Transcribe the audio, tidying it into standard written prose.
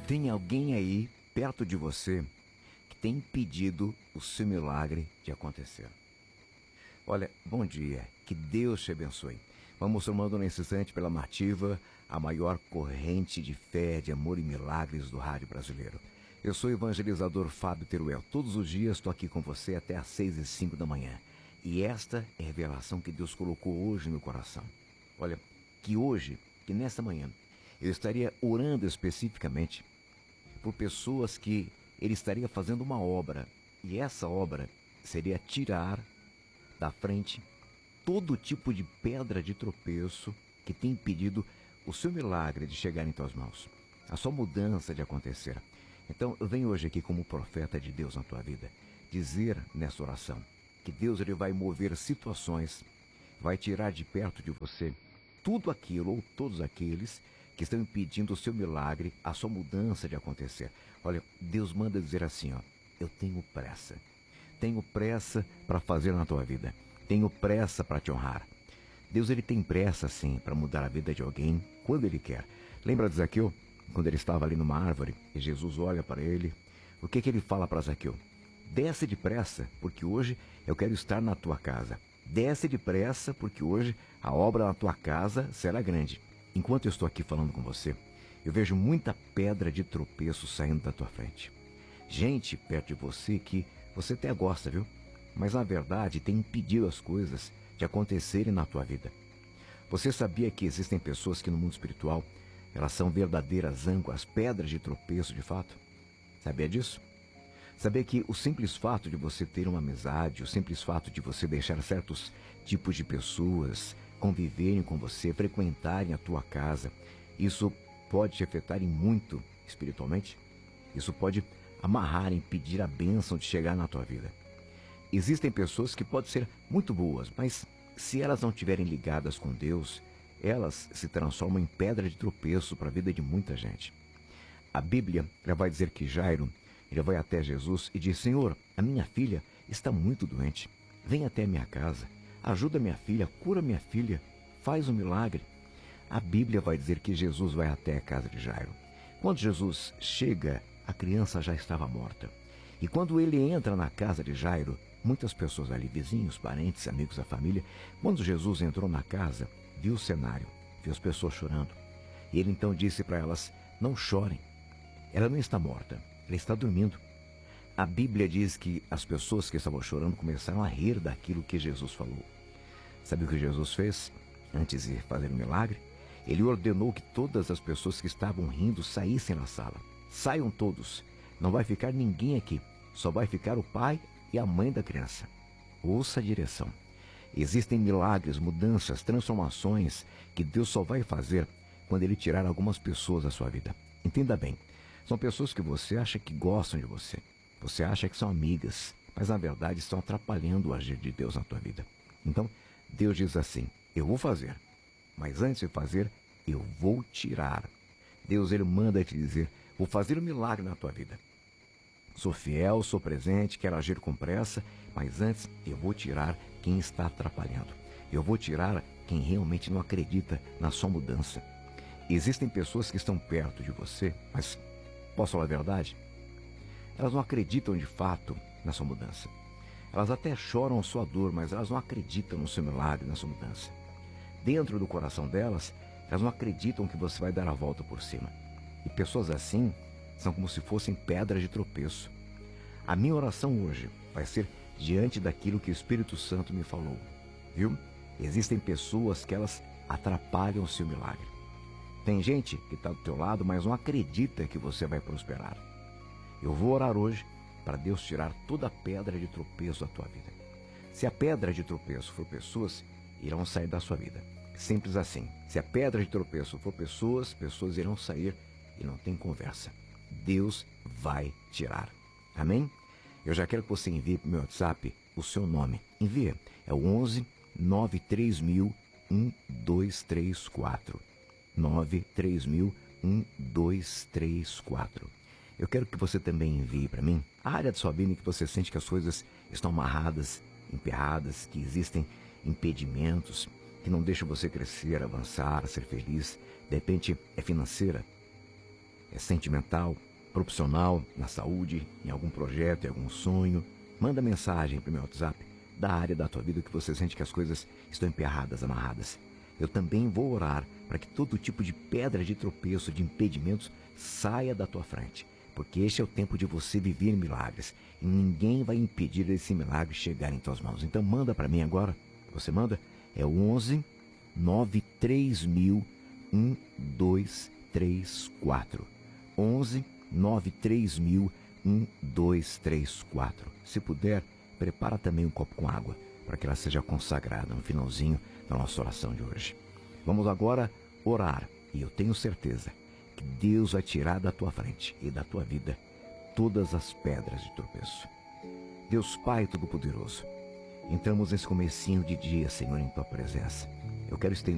Tem alguém aí perto de você que tem impedido o seu milagre de acontecer. Olha, bom dia, que Deus te abençoe. Vamos tomando nesse instante pela Martiva, a maior corrente de fé, de amor e milagres do rádio brasileiro. Eu sou o evangelizador Fábio Teruel. Todos os dias estou aqui com você até às 6h05 da manhã. E esta é a revelação que Deus colocou hoje no meu coração. Olha, que nesta manhã, eu estaria orando especificamente por pessoas que Ele estaria fazendo uma obra. E essa obra seria tirar da frente todo tipo de pedra de tropeço que tem impedido o seu milagre de chegar em tuas mãos, a sua mudança de acontecer. Então eu venho hoje aqui como profeta de Deus na tua vida, dizer nessa oração que Deus ele vai mover situações, vai tirar de perto de você tudo aquilo ou todos aqueles que estão impedindo o seu milagre, a sua mudança de acontecer. Olha, Deus manda dizer assim, ó, eu tenho pressa. Tenho pressa para fazer na tua vida. Tenho pressa para te honrar. Deus ele tem pressa sim para mudar a vida de alguém quando Ele quer. Lembra de Zaqueu? Quando ele estava ali numa árvore e Jesus olha para ele, o que ele fala para Zaqueu? Desce depressa, porque hoje eu quero estar na tua casa. Desce depressa, porque hoje a obra na tua casa será grande. Enquanto eu estou aqui falando com você, eu vejo muita pedra de tropeço saindo da tua frente. Gente perto de você que você até gosta, viu? Mas na verdade tem impedido as coisas de acontecerem na tua vida. Você sabia que existem pessoas que no mundo espiritual, elas são verdadeiras âncoras, pedras de tropeço de fato? Sabia disso? Sabia que o simples fato de você ter uma amizade, o simples fato de você deixar certos tipos de pessoas conviverem com você, frequentarem a tua casa, isso pode te afetar em muito espiritualmente? Isso pode amarrar, impedir a bênção de chegar na tua vida. Existem pessoas que podem ser muito boas, mas se elas não estiverem ligadas com Deus, elas se transformam em pedra de tropeço para a vida de muita gente. A Bíblia ela vai dizer que Jairo, ele vai até Jesus e diz, Senhor, a minha filha está muito doente. Vem até a minha casa, ajuda minha filha, cura minha filha, faz um milagre. A Bíblia vai dizer que Jesus vai até a casa de Jairo. Quando Jesus chega, a criança já estava morta. E quando ele entra na casa de Jairo, muitas pessoas ali, vizinhos, parentes, amigos da família, quando Jesus entrou na casa, viu o cenário, viu as pessoas chorando. E ele então disse para elas, não chorem, ela não está morta, ela está dormindo. A Bíblia diz que as pessoas que estavam chorando começaram a rir daquilo que Jesus falou. Sabe o que Jesus fez antes de fazer o milagre? Ele ordenou que todas as pessoas que estavam rindo saíssem da sala. Saiam todos, não vai ficar ninguém aqui, só vai ficar o pai e a mãe da criança. Ouça a direção. Existem milagres, mudanças, transformações que Deus só vai fazer quando Ele tirar algumas pessoas da sua vida. Entenda bem, são pessoas que você acha que gostam de você, você acha que são amigas, mas na verdade estão atrapalhando o agir de Deus na tua vida. Então, Deus diz assim, eu vou fazer, mas antes de fazer, eu vou tirar. Deus ele manda te dizer, vou fazer um milagre na tua vida. Sou fiel, sou presente, quero agir com pressa, mas antes eu vou tirar quem está atrapalhando. Eu vou tirar quem realmente não acredita na sua mudança. Existem pessoas que estão perto de você, mas posso falar a verdade? Elas não acreditam de fato na sua mudança. Elas até choram a sua dor, mas elas não acreditam no seu milagre, na sua mudança. Dentro do coração delas, elas não acreditam que você vai dar a volta por cima. E pessoas assim são como se fossem pedras de tropeço. A minha oração hoje vai ser diante daquilo que o Espírito Santo me falou. Viu? Existem pessoas que elas atrapalham o seu milagre. Tem gente que está do teu lado, mas não acredita que você vai prosperar. Eu vou orar hoje para Deus tirar toda a pedra de tropeço da tua vida. Se a pedra de tropeço for pessoas, irão sair da sua vida. Simples assim. Se a pedra de tropeço for pessoas, pessoas irão sair e não tem conversa. Deus vai tirar. Amém? Eu já quero que você envie para o meu WhatsApp o seu nome. Envia. É o 11 93000 1234. 93000 1234. Eu quero que você também envie para mim a área da sua vida em que você sente que as coisas estão amarradas, emperradas, que existem impedimentos, que não deixam você crescer, avançar, ser feliz. De repente é financeira. sentimental, profissional, na saúde, em algum projeto, em algum sonho, manda mensagem para o meu WhatsApp da área da tua vida que você sente que as coisas estão emperradas, amarradas. Eu também vou orar para que todo tipo de pedra de tropeço, de impedimentos, saia da tua frente. Porque este é o tempo de você viver milagres. E ninguém vai impedir esse milagre chegar em tuas mãos. Então manda para mim agora. Você manda? É o 11 93000 1234. 11 93000 1234. Se puder, prepara também um copo com água para que ela seja consagrada no finalzinho da nossa oração de hoje. Vamos agora orar e eu tenho certeza que Deus vai tirar da tua frente e da tua vida todas as pedras de tropeço. Deus Pai Todo-Poderoso, entramos nesse comecinho de dia, Senhor, em tua presença. Eu quero estender